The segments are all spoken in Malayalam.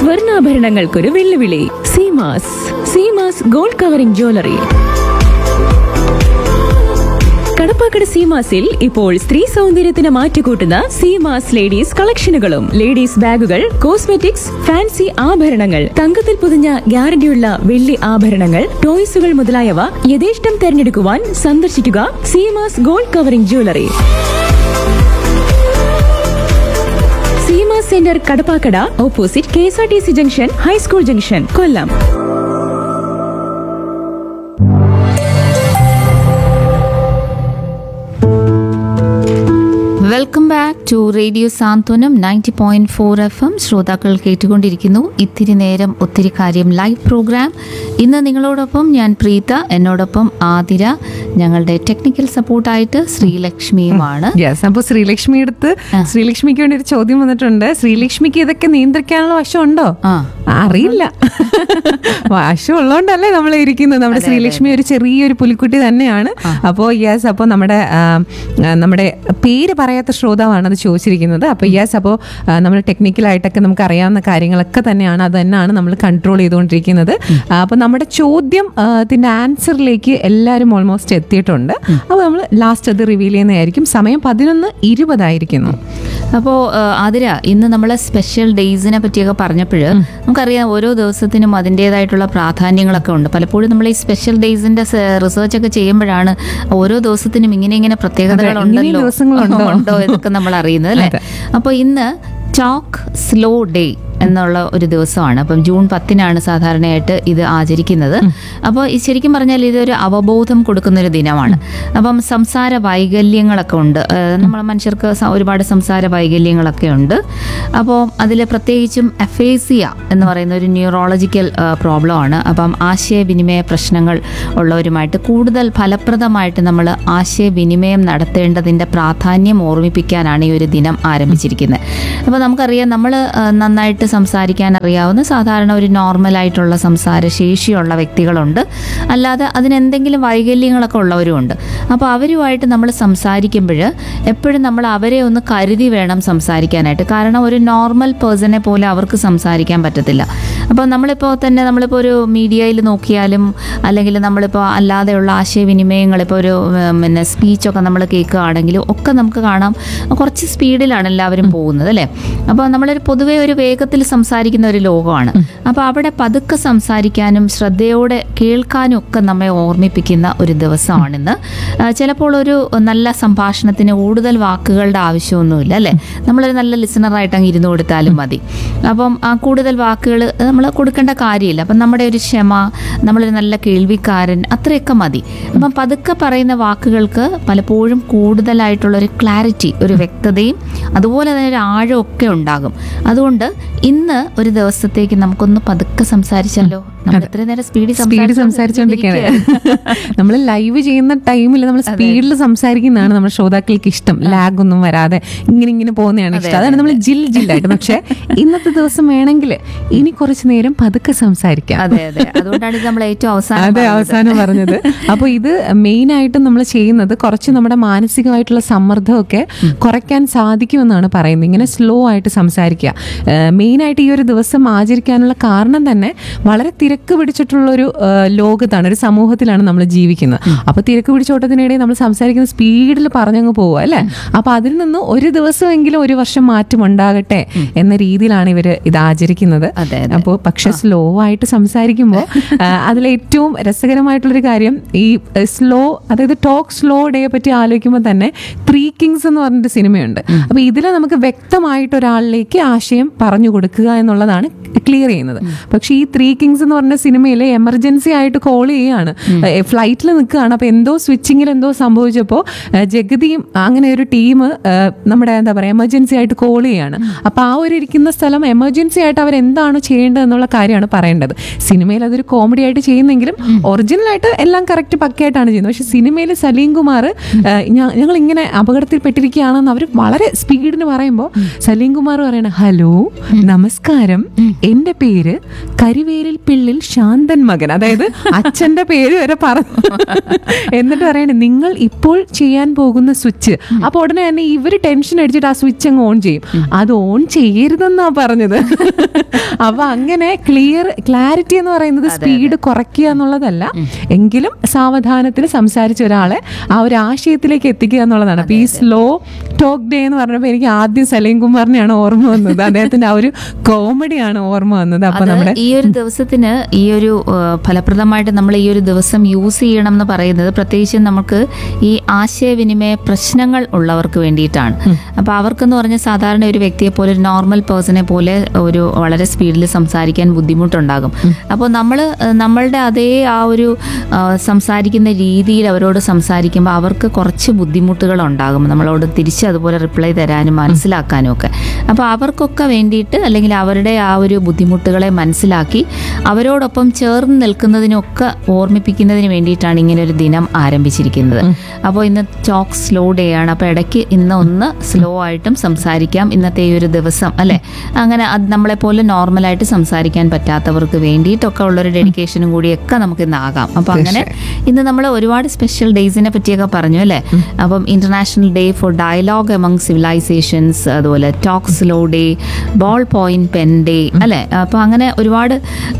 സ്വർണ്ണാഭരണങ്ങൾക്കൊരു വെല്ലുവിളി. Seemas gold covering jewellery. Kadappakada സീമാസിൽ ഇപ്പോൾ സ്ത്രീ സൗന്ദര്യത്തിന് മാറ്റുകൂട്ടുന്ന സീമാസ് ലേഡീസ് കളക്ഷനുകളും ലേഡീസ് ബാഗുകൾ, കോസ്മെറ്റിക്സ്, ഫാൻസി ആഭരണങ്ങൾ, തങ്കത്തിൽ പൊതിഞ്ഞ ഗ്യാരണ്ടിയുള്ള വെള്ളി ആഭരണങ്ങൾ, ടോയ്സുകൾ മുതലായവ യഥേഷ്ടം തെരഞ്ഞെടുക്കുവാൻ സന്ദർശിക്കുക Seemas gold covering jewellery. Seemas centre Kadappakada, opposite KSRTC junction, high school junction, Kollam. Welcome back to radio Santhwanam 90.4 FM. ശ്രോതാക്കൾ കേട്ടുകൊണ്ടിരിക്കുന്നു ഇത്തിരി നേരം ഒത്തിരി കാര്യം ലൈവ് പ്രോഗ്രാം. ഇന്ന് നിങ്ങളോടൊപ്പം ഞാൻ പ്രീത, എന്നോടൊപ്പം ആതിര, ഞങ്ങളുടെ ടെക്നിക്കൽ സപ്പോർട്ടായിട്ട് ശ്രീലക്ഷ്മിയുമാണ്. അപ്പോൾ ശ്രീലക്ഷ്മിക്ക് വേണ്ടി ഒരു ചോദ്യം വന്നിട്ടുണ്ട്. ശ്രീലക്ഷ്മിക്ക് ഇതൊക്കെ നിയന്ത്രിക്കാനുള്ള വശമുണ്ടോ? അറിയില്ല. വശം ഉള്ളതുകൊണ്ടല്ലേ നമ്മൾ ഇരിക്കുന്നത്. നമ്മുടെ ശ്രീലക്ഷ്മി ഒരു ചെറിയൊരു പുലിക്കുട്ടി തന്നെയാണ്. അപ്പോൾ അപ്പോൾ നമ്മുടെ പേര് പറയാത്ത ശ്രോതാവാണ് അത് ചോദിച്ചിരിക്കുന്നത്. അപ്പോൾ അപ്പോൾ നമ്മൾ ടെക്നിക്കലായിട്ടൊക്കെ നമുക്ക് അറിയാവുന്ന കാര്യങ്ങളൊക്കെ തന്നെയാണ്, അത് തന്നെയാണ് നമ്മൾ കൺട്രോൾ ചെയ്തുകൊണ്ടിരിക്കുന്നത്. അപ്പോൾ നമ്മുടെ ചോദ്യത്തിന്റെ ആൻസറിലേക്ക് എല്ലാവരും ഓൾമോസ്റ്റ് എത്തിയിട്ടുണ്ട്. അപ്പോൾ നമ്മൾ ലാസ്റ്റ് അത് റിവീൽ ചെയ്യുന്നതായിരിക്കും. സമയം 11:20 അപ്പോൾ ആതിര, ഇന്ന് നമ്മൾ സ്പെഷ്യൽ ഡേയ്സിനെ പറ്റിയൊക്കെ പറഞ്ഞപ്പോൾ നമുക്കറിയാം ഓരോ ദിവസത്തിനും അതിൻ്റെതായിട്ടുള്ള പ്രാധാന്യങ്ങളൊക്കെ ഉണ്ട്. പലപ്പോഴും നമ്മൾ ഈ സ്പെഷ്യൽ ഡേയ്സിന്റെ റിസർച്ച് ഒക്കെ ചെയ്യുമ്പോഴാണ് ഓരോ ദിവസത്തിനും ഇങ്ങനെ പ്രത്യേകതകളുണ്ടല്ലോ ഉണ്ടോ ഇതൊക്കെ നമ്മൾ അറിയുന്നത് അല്ലേ. അപ്പോൾ ഇന്ന് ടോക്ക് സ്ലോ ഡേ എന്നുള്ള ഒരു ദിവസമാണ്. അപ്പം ജൂൺ 10 സാധാരണയായിട്ട് ഇത് ആചരിക്കുന്നത്. അപ്പോൾ ശരിക്കും പറഞ്ഞാൽ ഇതൊരു അവബോധം കൊടുക്കുന്നൊരു ദിനമാണ്. അപ്പം സംസാര വൈകല്യങ്ങളൊക്കെ ഉണ്ട്, നമ്മൾ മനുഷ്യർക്ക് ഒരുപാട് സംസാര വൈകല്യങ്ങളൊക്കെ ഉണ്ട്. അപ്പോൾ അതിൽ പ്രത്യേകിച്ചും അഫേസിയ എന്ന് പറയുന്ന ഒരു ന്യൂറോളജിക്കൽ പ്രോബ്ലമാണ്. അപ്പം ആശയവിനിമയ പ്രശ്നങ്ങൾ ഉള്ളവരുമായിട്ട് കൂടുതൽ ഫലപ്രദമായിട്ട് നമ്മൾ ആശയവിനിമയം നടത്തേണ്ടതിന്റെ പ്രാധാന്യം ഓർമ്മിപ്പിക്കാനാണ് ഈ ഒരു ദിനം ആരംഭിച്ചിരിക്കുന്നത്. അപ്പോൾ നമുക്കറിയാം, നമ്മൾ നന്നായിട്ട് സംസാരിക്കാൻ അറിയാവുന്ന സാധാരണ ഒരു നോർമലായിട്ടുള്ള സംസാര ശേഷിയുള്ള വ്യക്തികളുണ്ട്, അല്ലാതെ അതിനെന്തെങ്കിലും വൈകല്യങ്ങളൊക്കെ ഉള്ളവരുമുണ്ട്. അപ്പോൾ അവരുമായിട്ട് നമ്മൾ സംസാരിക്കുമ്പോൾ എപ്പോഴും നമ്മൾ അവരെ ഒന്ന് കരുതി വേണം സംസാരിക്കാനായിട്ട്. കാരണം ഒരു നോർമൽ പേഴ്സണെ പോലെ അവർക്ക് സംസാരിക്കാൻ പറ്റത്തില്ല. അപ്പോൾ നമ്മളിപ്പോൾ ഒരു മീഡിയയിൽ നോക്കിയാലും അല്ലെങ്കിൽ നമ്മളിപ്പോൾ അല്ലാതെയുള്ള ആശയവിനിമയങ്ങൾ, ഇപ്പോൾ ഒരു സ്പീച്ചൊക്കെ നമ്മൾ കേൾക്കുകയാണെങ്കിലും ഒക്കെ നമുക്ക് കാണാം കുറച്ച് സ്പീഡിലാണ് എല്ലാവരും പോകുന്നത് അല്ലേ. അപ്പോൾ നമ്മളൊരു പൊതുവെ ഒരു വേഗത്തിൽ സംസാരിക്കുന്ന ഒരു ലോകമാണ്. അപ്പോൾ അവിടെ പതുക്കെ സംസാരിക്കാനും ശ്രദ്ധയോടെ കേൾക്കാനും ഒക്കെ നമ്മെ ഓർമ്മിപ്പിക്കുന്ന ഒരു ദിവസമാണിന്ന്. ചിലപ്പോൾ ഒരു നല്ല സംഭാഷണത്തിന് കൂടുതൽ വാക്കുകളുടെ ആവശ്യമൊന്നുമില്ല അല്ലേ. നമ്മളൊരു നല്ല ലിസണറായിട്ട് അങ്ങ് ഇരുന്ന് കൊടുത്താലും മതി. അപ്പം ആ കൂടുതൽ വാക്കുകൾ നമ്മൾ കൊടുക്കേണ്ട കാര്യമില്ല. അപ്പം നമ്മുടെ ഒരു ക്ഷമ, നമ്മളൊരു നല്ല കേൾവിക്കാരൻ, അത്രയൊക്കെ മതി. അപ്പം പതുക്കെ പറയുന്ന വാക്കുകൾക്ക് പലപ്പോഴും കൂടുതലായിട്ടുള്ളൊരു ക്ലാരിറ്റി, ഒരു വ്യക്തതയും അതുപോലെ തന്നെ ഒരു ആഴമൊക്കെ ഉണ്ടാകും. അതുകൊണ്ട് ഇന്ന് ഒരു ദിവസത്തേക്ക് നമുക്കൊന്ന് പതുക്കെ സംസാരിച്ചാലോ. സ്പീഡിൽ സംസാരിച്ചുകൊണ്ടിരിക്കുകയാണ്. നമ്മൾ ലൈവ് ചെയ്യുന്ന ടൈമിൽ നമ്മൾ സ്പീഡിൽ സംസാരിക്കുന്നതാണ് നമ്മുടെ ശ്രോതാക്കൾക്ക് ഇഷ്ടം. ലാഗ് ഒന്നും വരാതെ ഇങ്ങനെ പോകുന്നതാണ് ഇഷ്ടം. അതാണ് നമ്മൾ ജില്ലായിട്ട്. പക്ഷെ ഇന്നത്തെ ദിവസം വേണമെങ്കിൽ ഇനി കുറച്ചു നേരം പതുക്കെ സംസാരിക്കാം. അതുകൊണ്ടാണ് നമ്മൾ ഏറ്റവും അവസാനം പറഞ്ഞത്. അപ്പോൾ ഇത് മെയിൻ ആയിട്ടും നമ്മൾ ചെയ്യുന്നത് കുറച്ച് നമ്മുടെ മാനസികമായിട്ടുള്ള സമ്മർദ്ദമൊക്കെ കുറയ്ക്കാൻ സാധിക്കുമെന്നാണ് പറയുന്നത്. ഇങ്ങനെ സ്ലോ ആയിട്ട് സംസാരിക്കുക. മെയിനായിട്ട് ഈ ഒരു ദിവസം ആചരിക്കാനുള്ള കാരണം തന്നെ വളരെ തിരക്ക് പിടിച്ചിട്ടുള്ളൊരു ലോകത്താണ്, ഒരു സമൂഹത്തിലാണ് നമ്മൾ ജീവിക്കുന്നത്. അപ്പോൾ തിരക്ക് പിടിച്ചോട്ടത്തിനിടയിൽ നമ്മൾ സംസാരിക്കുന്ന സ്പീഡിൽ പറഞ്ഞങ്ങ് പോവുക അല്ലേ. അപ്പോൾ അതിൽ നിന്ന് ഒരു ദിവസമെങ്കിലും ഒരു വർഷം മാറ്റം ഉണ്ടാകട്ടെ എന്ന രീതിയിലാണ് ഇവർ ഇത് ആചരിക്കുന്നത്. അപ്പോൾ പക്ഷെ സ്ലോ ആയിട്ട് സംസാരിക്കുമ്പോൾ അതിലേറ്റവും രസകരമായിട്ടുള്ളൊരു കാര്യം, ഈ സ്ലോ, അതായത് ടോക്ക് സ്ലോ ഡേയെ പറ്റി ആലോചിക്കുമ്പോൾ തന്നെ 3 Kings എന്ന് പറഞ്ഞൊരു സിനിമയുണ്ട്. അപ്പോൾ ഇതിൽ നമുക്ക് വ്യക്തമായിട്ട് ഒരാളിലേക്ക് ആശയം പറഞ്ഞു കൊടുക്കുക എന്നുള്ളതാണ് ക്ലിയർ ചെയ്യുന്നത്. പക്ഷെ ഈ 3 Kings എന്ന് പറഞ്ഞ സിനിമയിൽ എമർജൻസി ആയിട്ട് കോൾ ചെയ്യുകയാണ്, ഫ്ലൈറ്റിൽ നിൽക്കുകയാണ്. അപ്പോൾ എന്തോ സ്വിച്ചിങ്ങിൽ എന്തോ സംഭവിച്ചപ്പോൾ ജഗതിയും അങ്ങനെ ഒരു ടീം നമ്മുടെ എന്താ പറയുക എമർജൻസി ആയിട്ട് കോൾ ചെയ്യുകയാണ്. അപ്പോൾ ആ ഒരു ഇരിക്കുന്ന സ്ഥലം എമർജൻസി ആയിട്ട് അവരെന്താണോ ചെയ്യേണ്ടത് എന്നുള്ള കാര്യമാണ് പറയേണ്ടത്. സിനിമയിൽ അതൊരു കോമഡി ആയിട്ട് ചെയ്യുന്നെങ്കിലും ഒറിജിനലായിട്ട് എല്ലാം കറക്റ്റ് പക്കയായിട്ടാണ് ചെയ്യുന്നത്. പക്ഷെ സിനിമയിൽ സലീം കുമാർ ഞങ്ങൾ ഇങ്ങനെ അപകടത്തിൽപ്പെട്ടിരിക്കുകയാണെന്ന് അവർ വളരെ സ്പീഡിന് പറയുമ്പോൾ സലീം കുമാർ പറയണ, ഹലോ നമസ്കാരം, എൻ്റെ പേര് കരിവേലിൽ പിള്ളിൽ വീട്ടിൽ ശാന്തൻ മകൻ, അതായത് അച്ഛന്റെ പേര് വരെ പറഞ്ഞു. എന്നിട്ട് പറയണേ നിങ്ങൾ ഇപ്പോൾ ചെയ്യാൻ പോകുന്ന സ്വിച്ച്. അപ്പൊ ഉടനെ തന്നെ ഇവര് ടെൻഷൻ അടിച്ചിട്ട് ആ സ്വിച്ച് അങ്ങ് ഓൺ ചെയ്യും. അത് ഓൺ ചെയ്യരുതെന്നാ പറഞ്ഞത്. അപ്പൊ അങ്ങനെ ക്ലാരിറ്റി എന്ന് പറയുന്നത് സ്പീഡ് കുറയ്ക്കുക എന്നുള്ളതല്ല, എങ്കിലും സാവധാനത്തിൽ സംസാരിച്ച ഒരാളെ ആ ഒരു ആശയത്തിലേക്ക് എത്തിക്കുക എന്നുള്ളതാണ്. അപ്പൊ ഈ സ്ലോ ടോക്ക് ഡേ എന്ന് പറഞ്ഞപ്പോൾ എനിക്ക് ആദ്യം സലീം കുമാറിനെയാണ് ഓർമ്മ വന്നത്. അദ്ദേഹത്തിന്റെ ആ ഒരു കോമഡിയാണ് ഓർമ്മ വന്നത്. അപ്പൊ നമ്മുടെ ഈ ഒരു ദിവസത്തിന് ഈ ഒരു ഫലപ്രദമായിട്ട് നമ്മൾ ഈ ഒരു ദിവസം യൂസ് ചെയ്യണം എന്ന് പറയുന്നത് പ്രത്യേകിച്ചും നമുക്ക് ഈ ആശയവിനിമയ പ്രശ്നങ്ങൾ ഉള്ളവർക്ക് വേണ്ടിയിട്ടാണ്. അപ്പൊ അവർക്കെന്ന് പറഞ്ഞാൽ സാധാരണ ഒരു വ്യക്തിയെ പോലെ ഒരു നോർമൽ പേഴ്സണെ പോലെ ഒരു വളരെ സ്പീഡിൽ സംസാരിക്കാൻ ബുദ്ധിമുട്ടുണ്ടാകും. അപ്പോൾ നമ്മളുടെ അതേ ആ ഒരു സംസാരിക്കുന്ന രീതിയിൽ അവരോട് സംസാരിക്കുമ്പോൾ അവർക്ക് കുറച്ച് ബുദ്ധിമുട്ടുകൾ ഉണ്ടാകും, നമ്മളോട് തിരിച്ച് അതുപോലെ റിപ്ലൈ തരാനും മനസ്സിലാക്കാനും ഒക്കെ. അപ്പോൾ അവർക്കൊക്കെ വേണ്ടിയിട്ട് അല്ലെങ്കിൽ അവരുടെ ആ ഒരു ബുദ്ധിമുട്ടുകളെ മനസ്സിലാക്കി അവരോടൊപ്പം ചേർന്ന് നിൽക്കുന്നതിനൊക്കെ ഓർമ്മിപ്പിക്കുന്നതിന് വേണ്ടിയിട്ടാണ് ഇങ്ങനെ ഒരു ദിനം ആരംഭിച്ചിരിക്കുന്നത്. അപ്പോൾ ഇന്ന് ടോക്ക് സ്ലോ ഡേ ആണ്. അപ്പോൾ ഇടയ്ക്ക് ഇന്ന് ഒന്ന് സ്ലോ ആയിട്ടും സംസാരിക്കാം ഇന്നത്തെ ഈ ഒരു ദിവസം അല്ലേ. അങ്ങനെ അത് നമ്മളെപ്പോലെ നോർമലായിട്ട് സംസാരിക്കാൻ പറ്റാത്തവർക്ക് വേണ്ടിയിട്ടൊക്കെ ഉള്ളൊരു ഡെഡിക്കേഷനും കൂടിയൊക്കെ നമുക്ക് ഇന്ന് ആകാം. അപ്പം അങ്ങനെ ഇന്ന് നമ്മൾ ഒരുപാട് സ്പെഷ്യൽ ഡേയ്സിനെ പറ്റിയൊക്കെ പറഞ്ഞു അല്ലേ. അപ്പം international day four dialogue among civilisations, അതുപോലെ talk slow day, ball point pen day അല്ലേ. അപ്പോൾ അങ്ങനെ ഒരുപാട്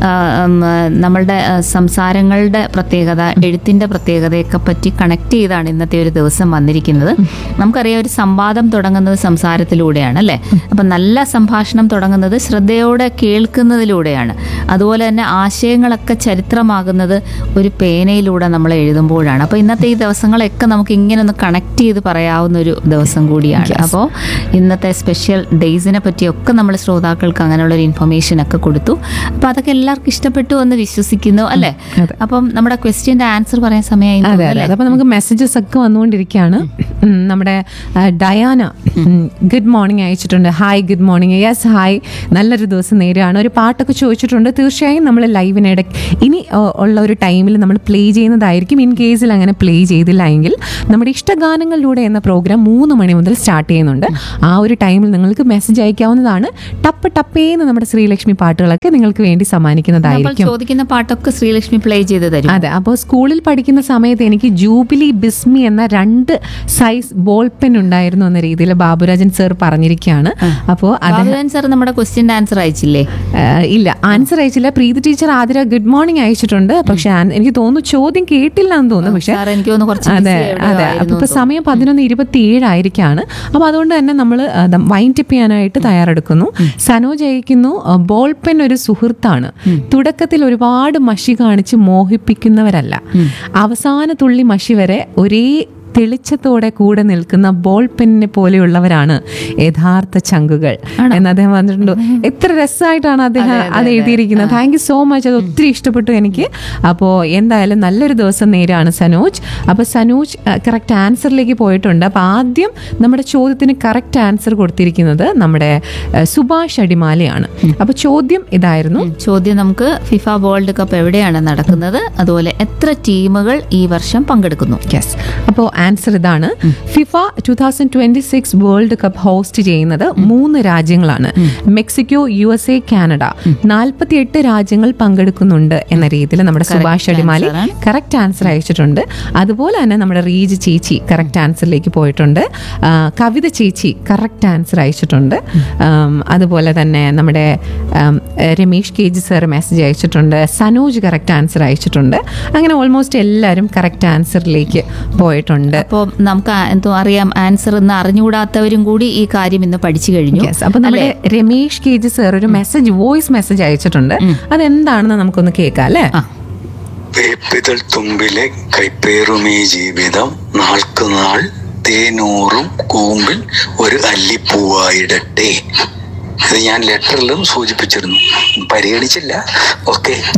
നമ്മളുടെ സംസാരങ്ങളുടെ പ്രത്യേകത, എഴുത്തിൻ്റെ പ്രത്യേകതയൊക്കെ പറ്റി കണക്ട് ചെയ്താണ് ഇന്നത്തെ ഒരു ദിവസം വന്നിരിക്കുന്നത്. നമുക്കറിയാം ഒരു സംവാദം തുടങ്ങുന്നത് സംസാരത്തിലൂടെയാണ് അല്ലേ. അപ്പം നല്ല സംഭാഷണം തുടങ്ങുന്നത് ശ്രദ്ധയോടെ കേൾക്കുന്നതിലൂടെയാണ്. അതുപോലെ തന്നെ ആശയങ്ങളൊക്കെ ചരിത്രമാകുന്നത് ഒരു പേനയിലൂടെ നമ്മൾ എഴുതുമ്പോഴാണ്. അപ്പോൾ ഇന്നത്തെ ഈ ദിവസങ്ങളൊക്കെ നമുക്ക് ഇങ്ങനെ ഒന്ന് കണക്ട് ചെയ്ത് പറയാവുന്ന ഒരു ദിവസം കൂടിയാണ്. അപ്പോൾ ഇന്നത്തെ സ്പെഷ്യൽ ഡേയ്സിനെ പറ്റിയൊക്കെ നമ്മൾ ശ്രോതാക്കൾക്ക് അങ്ങനെയുള്ളൊരു ഇൻഫർമേഷൻ ഒക്കെ കൊടുത്തു. അപ്പോൾ അതൊക്കെ എല്ലാവർക്കും ഇഷ്ടപ്പെട്ടു എന്ന് വിശ്വസിക്കുന്നു അല്ലേ. അപ്പം നമ്മുടെ ക്വസ്റ്റ്യൻ്റെ ആൻസർ പറയാൻ സമയമായി. അപ്പോൾ നമുക്ക് മെസ്സേജസ് ഒക്കെ വന്നുകൊണ്ടിരിക്കുകയാണ്. നമ്മുടെ ഡയാന ഗുഡ് മോർണിംഗ് അയച്ചിട്ടുണ്ട്. Hi good morning. Yes hi, നല്ലൊരു ദിവസം നേരെയാണ്. ഒരു പാട്ടൊക്കെ ചോദിച്ചിട്ടുണ്ട്. തീർച്ചയായും നമ്മൾ ലൈവിനിടെ ഇനി ഉള്ള ഒരു ടൈമിൽ നമ്മൾ പ്ലേ ചെയ്യുന്നതായിരിക്കും. ഇൻ കേസിൽ അങ്ങനെ പ്ലേ ചെയ്തില്ല എങ്കിൽ നമ്മുടെ ഇഷ്ടഗാനങ്ങളിലൂടെ എന്ന പ്രോഗ്രാം 3 മണി മുതൽ സ്റ്റാർട്ട് ചെയ്യുന്നുണ്ട്. ആ ഒരു ടൈമിൽ നിങ്ങൾക്ക് മെസ്സേജ് അയക്കാവുന്നതാണ്. ടപ്പേന്ന് നമ്മുടെ ശ്രീലക്ഷ്മി പാട്ടുകളൊക്കെ നിങ്ങൾക്ക് വേണ്ടി സമ്മാനിക്കുന്നതായിരിക്കും. ചോദിക്കുന്ന പാട്ടൊക്കെ ശ്രീലക്ഷ്മി പ്ലേ ചെയ്ത് തരും. അതെ. അപ്പോൾ സ്കൂളിൽ പഠിക്കുന്ന സമയത്ത് എനിക്ക് ജൂബിലി ബിസ്മി എന്ന 2 സൈസ് ബോൾ പെൻ ഉണ്ടായിരുന്നു എന്ന രീതിയിൽ ബാബുരാജൻ സർ പറഞ്ഞിരിക്കുകയാണ്. അപ്പോൾ ബാബുരാജൻ സർ നമ്മുടെ ക്വസ്റ്റ്യൻ്റെ ആൻസർ അയച്ചില്ലേ? ഇല്ല, ആൻസർ അയച്ചില്ല. പ്രീതി ടീച്ചർ ആതിര ഗുഡ് മോർണിംഗ് അയച്ചിട്ടുണ്ട്. പക്ഷെ എനിക്ക് തോന്നുന്നു ചോദ്യം കേട്ടില്ല എന്ന് തോന്നുന്നു. പക്ഷെ അതെ അതെ. ഇപ്പൊ സമയം 11:27 ആയിരിക്കാണ്. അപ്പൊ അതുകൊണ്ട് തന്നെ നമ്മൾ വൈൻഡ് അപ്പ് ചെയ്യാനായിട്ട് തയ്യാറെടുക്കുന്നു. സനോജ് അയക്കുന്നു, ബോൾ പെൻ ഒരു സുഹൃത്താണ്. തുടക്കത്തിൽ ഒരുപാട് മഷി കാണിച്ച് മോഹിപ്പിക്കുന്നവരല്ല, അവസാന തുള്ളി മഷി വരെ ഒരേ തെളിച്ചത്തോടെ കൂടെ നിൽക്കുന്ന ബോൾ പെന്നിനെ പോലെയുള്ളവരാണ് യഥാർത്ഥ ചങ്കുകൾ എന്ന് അദ്ദേഹം പറഞ്ഞിട്ടുണ്ട്. എത്ര രസമായിട്ടാണ് അദ്ദേഹം അത് എഴുതിയിരിക്കുന്നത്. Thank you so much. അത് ഒത്തിരി ഇഷ്ടപ്പെട്ടു എനിക്ക്. അപ്പോൾ എന്തായാലും നല്ലൊരു ദിവസം നേരാണ് സനോജ്. അപ്പോൾ സനോജ് കറക്റ്റ് ആൻസറിലേക്ക് പോയിട്ടുണ്ട്. അപ്പോൾ ആദ്യം നമ്മുടെ ചോദ്യത്തിന് കറക്റ്റ് ആൻസർ കൊടുത്തിരിക്കുന്നത് നമ്മുടെ സുഭാഷ് അടിമാലിയാണ്. അപ്പോൾ ചോദ്യം ഇതായിരുന്നു. ചോദ്യം നമുക്ക് ഫിഫ വേൾഡ് കപ്പ് എവിടെയാണ് നടക്കുന്നത്, അതുപോലെ എത്ര ടീമുകൾ ഈ വർഷം പങ്കെടുക്കുന്നു. യെസ്. അപ്പോൾ ആൻസർ ഇതാണ്. ഫിഫ 2026 വേൾഡ് കപ്പ് ഹോസ്റ്റ് ചെയ്യുന്നത് 3 രാജ്യങ്ങളാണ്. Mexico, USA, Canada. 48 രാജ്യങ്ങൾ പങ്കെടുക്കുന്നുണ്ട് എന്ന രീതിയിൽ നമ്മുടെ സുഭാഷ് അടിമാലി കറക്റ്റ് ആൻസർ അയച്ചിട്ടുണ്ട്. അതുപോലെ തന്നെ നമ്മുടെ റീജ് ചേച്ചി കറക്റ്റ് ആൻസറിലേക്ക് പോയിട്ടുണ്ട്. കവിത ചേച്ചി കറക്റ്റ് ആൻസർ അയച്ചിട്ടുണ്ട്. അതുപോലെ തന്നെ നമ്മുടെ രമേഷ് KG സർ മെസ്സേജ് അയച്ചിട്ടുണ്ട്. സനോജ് കറക്റ്റ് ആൻസർ അയച്ചിട്ടുണ്ട്. അങ്ങനെ ഓൾമോസ്റ്റ് എല്ലാവരും കറക്റ്റ് ആൻസറിലേക്ക് പോയിട്ടുണ്ട്. അപ്പോൾ നമുക്ക് എന്തോ അറിയാം, ആൻസർ ഇന്ന് അറിഞ്ഞുകൂടാത്തവരും കൂടി ഈ കാര്യം ഇന്ന് പഠിച്ചു കഴിഞ്ഞു. അപ്പൊ നമ്മുടെ രമേഷ് KG സർ ഒരു മെസ്സേജ്, വോയിസ് മെസ്സേജ് അയച്ചിട്ടുണ്ട്. അതെന്താണെന്ന് നമുക്കൊന്ന് കേൾക്കാം അല്ലേ. വേപ്പിതൾ തുമ്പിലെ കൈപ്പേറുമീ ജീവിതം നാൾക്ക് നാൾ തേനൂറും കൂമ്പിൽ ഒരു അല്ലിപ്പൂവായിടട്ടെ. ഇത് ഞാൻ ലെറ്ററിലും സൂചിപ്പിച്ചിരുന്നു, പരിഗണിച്ചില്ല. ഓക്കെ.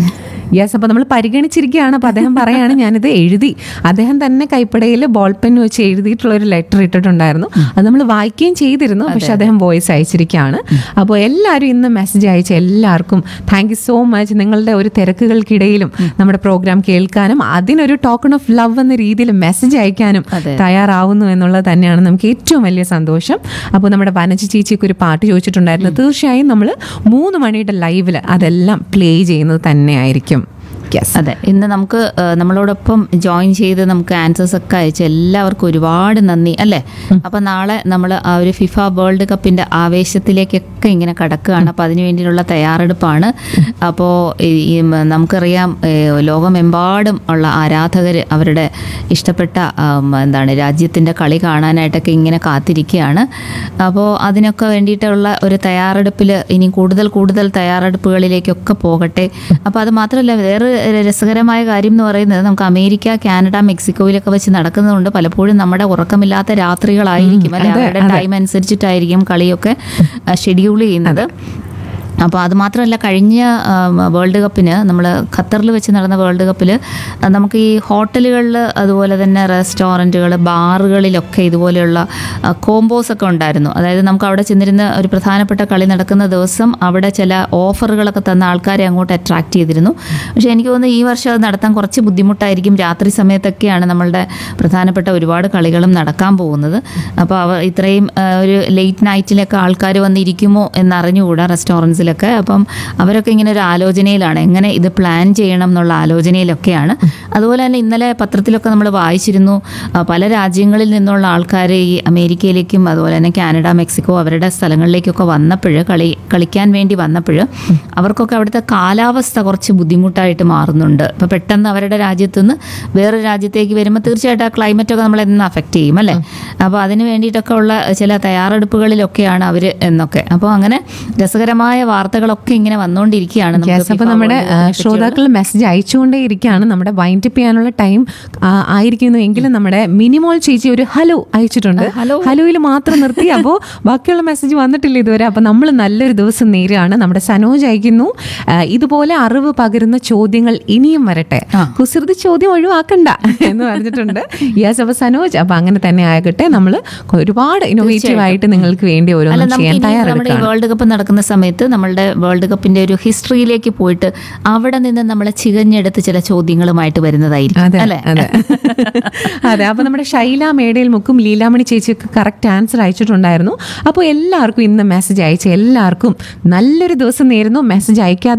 യെസ്, അപ്പോൾ നമ്മൾ പരിഗണിച്ചിരിക്കുകയാണ്. അപ്പോൾ അദ്ദേഹം പറയാണ് ഞാനിത് എഴുതി, അദ്ദേഹം തന്നെ കൈപ്പടയിൽ ബോൾ പെൻ വെച്ച് എഴുതിയിട്ടുള്ള ഒരു ലെറ്റർ ഇട്ടിട്ടുണ്ടായിരുന്നു. അത് നമ്മൾ വായിക്കുകയും ചെയ്തിരുന്നു, പക്ഷെ അദ്ദേഹം വോയിസ് അയച്ചിരിക്കുകയാണ്. അപ്പോൾ എല്ലാവരും ഇന്ന് മെസ്സേജ് അയച്ച എല്ലാവർക്കും താങ്ക് യു സോ മച്ച്. നിങ്ങളുടെ ഒരു തിരക്കുകൾക്കിടയിലും നമ്മുടെ പ്രോഗ്രാം കേൾക്കാനും അതിനൊരു ടോക്കൺ ഓഫ് ലവ് എന്ന രീതിയിൽ മെസ്സേജ് അയക്കാനും തയ്യാറാവുന്നു എന്നുള്ളത് തന്നെയാണ് നമുക്ക് ഏറ്റവും വലിയ സന്തോഷം. അപ്പോൾ നമ്മുടെ വനജ ചേച്ചിക്ക് ഒരു പാട്ട് ചോദിച്ചിട്ടുണ്ടായിരുന്നു. തീർച്ചയായും നമ്മൾ 3 മണിയുടെ ലൈവിൽ അതെല്ലാം പ്ലേ ചെയ്യുന്നത് തന്നെയായിരിക്കും. അതെ, ഇന്ന് നമുക്ക് നമ്മളോടൊപ്പം ജോയിൻ ചെയ്ത് നമുക്ക് ആൻസേഴ്സ് ഒക്കെ അയച്ച എല്ലാവർക്കും ഒരുപാട് നന്ദി അല്ലേ. അപ്പം നാളെ നമ്മൾ ആ ഒരു ഫിഫ വേൾഡ് കപ്പിൻ്റെ ആവേശത്തിലേക്കൊക്കെ ഇങ്ങനെ കടക്കുകയാണ്. അപ്പോൾ അതിനു വേണ്ടിയിട്ടുള്ള തയ്യാറെടുപ്പാണ്. അപ്പോൾ നമുക്കറിയാം ലോകമെമ്പാടും ഉള്ള ആരാധകർ അവരുടെ ഇഷ്ടപ്പെട്ട രാജ്യത്തിൻ്റെ കളി കാണാനായിട്ടൊക്കെ ഇങ്ങനെ കാത്തിരിക്കുകയാണ്. അപ്പോൾ അതിനൊക്കെ വേണ്ടിയിട്ടുള്ള ഒരു തയ്യാറെടുപ്പിൽ ഇനി കൂടുതൽ തയ്യാറെടുപ്പുകളിലേക്കൊക്കെ പോകട്ടെ. അപ്പോൾ അത് മാത്രമല്ല, വേറെ രസകരമായ കാര്യം എന്ന് പറയുന്നത് നമുക്ക് അമേരിക്ക, കാനഡ, മെക്സിക്കോയിലൊക്കെ വെച്ച് നടക്കുന്നതുകൊണ്ട് പലപ്പോഴും നമ്മുടെ ഉറക്കമില്ലാത്ത രാത്രികളായിരിക്കും അല്ലെ. അവരുടെ ടൈം അനുസരിച്ചിട്ടായിരിക്കും കളിയൊക്കെ ഷെഡ്യൂൾ ചെയ്യുന്നത്. അപ്പോൾ അത് മാത്രമല്ല, കഴിഞ്ഞ വേൾഡ് കപ്പിന് നമ്മൾ ഖത്തറിൽ വെച്ച് നടന്ന വേൾഡ് കപ്പിൽ നമുക്ക് ഈ ഹോട്ടലുകളിൽ അതുപോലെ തന്നെ റെസ്റ്റോറൻറ്റുകൾ, ബാറുകളിലൊക്കെ ഇതുപോലെയുള്ള കോംബോസ് ഒക്കെ ഉണ്ടായിരുന്നു. അതായത് നമുക്ക് അവിടെ ചെന്നിരുന്ന ഒരു പ്രധാനപ്പെട്ട കളി നടക്കുന്ന ദിവസം അവിടെ ചില ഓഫറുകളൊക്കെ തന്ന ആൾക്കാരെ അങ്ങോട്ട് അട്രാക്ട് ചെയ്തിരുന്നു. പക്ഷേ എനിക്ക് തോന്നുന്നു ഈ വർഷം അത് നടത്താൻ കുറച്ച് ബുദ്ധിമുട്ടായിരിക്കും. രാത്രി സമയത്തൊക്കെയാണ് നമ്മളുടെ പ്രധാനപ്പെട്ട ഒരുപാട് കളികളും നടക്കാൻ പോകുന്നത്. അപ്പോൾ ഇത്രയും ഒരു ലേറ്റ് നൈറ്റിലൊക്കെ ആൾക്കാർ വന്നിരിക്കുമോ എന്നറിഞ്ഞുകൂടാ റെസ്റ്റോറൻറ്റ്സിൽ. അപ്പം അവരൊക്കെ ഇങ്ങനെ ഒരു ആലോചനയിലാണ്, എങ്ങനെ ഇത് പ്ലാൻ ചെയ്യണം എന്നുള്ള ആലോചനയിലൊക്കെയാണ്. അതുപോലെ തന്നെ ഇന്നലെ പത്രത്തിലൊക്കെ നമ്മൾ വായിച്ചിരുന്നു, പല രാജ്യങ്ങളിൽ നിന്നുള്ള ആൾക്കാർ ഈ അമേരിക്കയിലേക്കും അതുപോലെ തന്നെ കാനഡ, മെക്സിക്കോ അവരുടെ സ്ഥലങ്ങളിലേക്കൊക്കെ വന്നപ്പോൾ കളിക്കാൻ വേണ്ടി വന്നപ്പോൾ അവർക്കൊക്കെ അവിടുത്തെ കാലാവസ്ഥ കുറച്ച് ബുദ്ധിമുട്ടായിട്ട് മാറുന്നുണ്ട്. ഇപ്പോൾ പെട്ടെന്ന് അവരുടെ രാജ്യത്തുനിന്ന് വേറൊരു രാജ്യത്തേക്ക് വരുമ്പോൾ തീർച്ചയായിട്ടും ആ ക്ലൈമറ്റൊക്കെ നമ്മൾ എന്ന് അഫക്റ്റ് ചെയ്യും അല്ലേ. അപ്പോൾ അതിന് വേണ്ടിയിട്ടൊക്കെ ഉള്ള ചില തയ്യാറെടുപ്പുകളിലൊക്കെയാണ് അവർ എന്നൊക്കെ. അപ്പോൾ അങ്ങനെ രസകരമായ വാർത്തകളൊക്കെ ഇങ്ങനെ വന്നുകൊണ്ടിരിക്കുകയാണ്. അപ്പോൾ നമ്മുടെ ശ്രോതാക്കൾ മെസ്സേജ് അയച്ചുകൊണ്ടേ ഇരിക്കുകയാണ്. നമ്മുടെ വൈൻഡ് അപ്പ് ചെയ്യാനുള്ള ടൈം ആയിരിക്കുന്നു എങ്കിലും നമ്മുടെ മിനിമോൾ ചേച്ചി ഒരു ഹലോ അയച്ചിട്ടുണ്ട്. ഹലോയിൽ മാത്രം നിർത്തി. അപ്പോൾ ബാക്കിയുള്ള മെസ്സേജ് വന്നിട്ടില്ല ഇതുവരെ. അപ്പോൾ നമ്മൾ നല്ലൊരു ദിവസം നേരുകയാണ്. നമ്മുടെ സനോജ് അയക്കുന്നു, ഇതുപോലെ അറിവ് പകരുന്ന ചോദ്യങ്ങൾ ഇനിയും വരട്ടെ, കുസൃതി ചോദ്യം ഒഴിവാക്കണ്ട എന്ന് പറഞ്ഞിട്ടുണ്ട്. യെസ്, അപ്പോൾ സനോജ്, അപ്പോൾ അങ്ങനെ തന്നെ ആകട്ടെ. നമ്മൾ ഒരുപാട് ഇന്നോവേറ്റീവ് ആയിട്ട് നിങ്ങൾക്ക് വേണ്ടി ഓരോന്നും ചെയ്യാൻ തയ്യാറെടുക്കുകയാണ്. വേൾഡ് കപ്പ് നടക്കുന്ന സമയത്ത് നമ്മളുടെ വേൾഡ് കപ്പിന്റെ ഒരു ഹിസ്റ്ററിയിലേക്ക് പോയിട്ട് അവിടെ നിന്ന് നമ്മളെ ചികഞ്ഞെടുത്ത് ചില ചോദ്യങ്ങളുമായിട്ട് വരുന്നതായിരിക്കും അല്ലേ. അതെ, അപ്പൊ നമ്മുടെ ശൈല മേടയിൽ മുക്കും ലീലാമണി ചേച്ചിക്ക് കറക്റ്റ് ആൻസർ അയച്ചിട്ടുണ്ടായിരുന്നു. അപ്പോൾ എല്ലാവർക്കും ഇന്ന് മെസ്സേജ് അയച്ച എല്ലാവർക്കും നല്ലൊരു ദിവസം നേരുന്നു. മെസ്സേജ് അയക്കാതെ